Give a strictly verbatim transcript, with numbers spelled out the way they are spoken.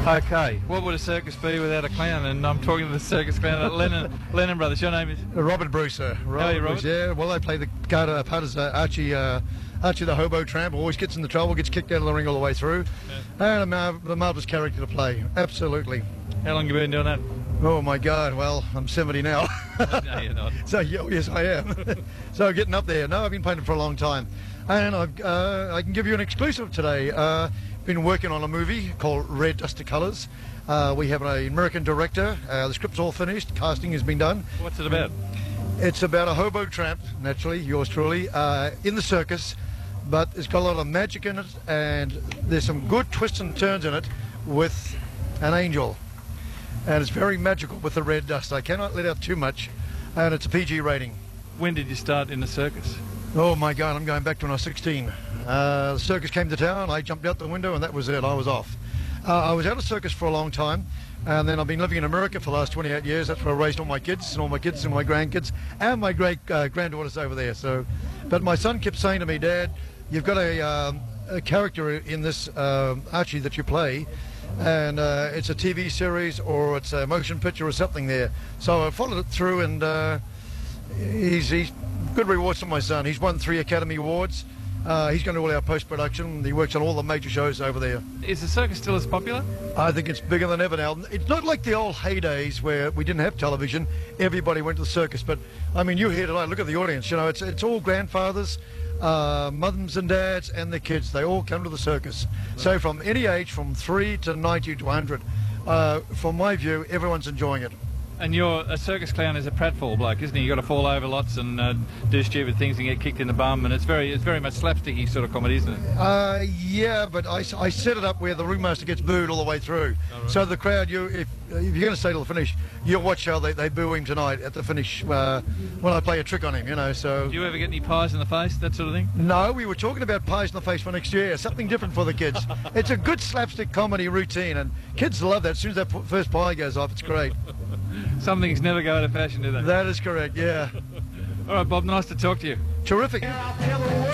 Okay, what would a circus be without a clown? And I'm talking to the circus clown at Lennon, Lennon Brothers. Your name is? Uh, Robert Brewster. Robert How are you, Robert? Bruce, yeah, well, I play the part, uh, part as uh, Archie, uh, Archie the hobo tramp. Always gets into trouble, gets kicked out of the ring all the way through. Yeah. And a mar- the marvellous character to play, absolutely. How long have you been doing that? Oh my God, well, I'm seventy now. No, you're not. So, yeah, yes, I am. So, getting up there. No, I've been playing it for a long time. And I've, uh, I can give you an exclusive today. Uh, been working on a movie called Red Dust to Colours. Uh, we have an American director. Uh, the script's all finished. Casting has been done. What's it about? It's about a hobo tramp, naturally, yours truly, uh, in the circus, but it's got a lot of magic in it, and there's some good twists and turns in it with an angel. And it's very magical with the red dust. I cannot let out too much, and it's a P G rating. When did you start in the circus? Oh my God, I'm going back to when I was sixteen. Uh, the circus came to town, I jumped out the window, and that was it, I was off. Uh, I was out of circus for a long time, and then I've been living in America for the last twenty-eight years. That's where I raised all my kids, and all my kids, and my grandkids, and my great uh, granddaughters over there. So, but my son kept saying to me, Dad, you've got a, um, a character in this uh, Archie that you play, and uh, it's a T V series or it's a motion picture or something there. So I followed it through, and uh, he's, he's good rewards for my son. He's won three Academy Awards. Uh, he's going to do all our post-production. He works on all the major shows over there. Is the circus still as popular? I think it's bigger than ever now. It's not like the old heydays where we didn't have television. Everybody went to the circus. But, I mean, you're here tonight. Look at the audience. You know, it's it's all grandfathers, uh, mums and dads, and their kids. They all come to the circus. Right. So from any age, from three to ninety to one hundred, uh, from my view, everyone's enjoying it. And you're a circus clown is a pratfall bloke, isn't he? You got to fall over lots and uh, do stupid things and get kicked in the bum, and it's very, it's very much slapsticky sort of comedy, isn't it? Uh, yeah, but I, I set it up where the ringmaster gets booed all the way through. Oh, right. So the crowd, you if, if you're going to stay till the finish, you'll watch how they, they boo him tonight at the finish uh, when I play a trick on him. You know, so. Do you ever get any pies in the face, that sort of thing? No, we were talking about pies in the face for next year. Something different for the kids. It's a good slapstick comedy routine, and kids love that. As soon as that first pie goes off, it's great. Some things never go out of fashion, do they? That is correct, yeah. All right, Bob, nice to talk to you. Terrific.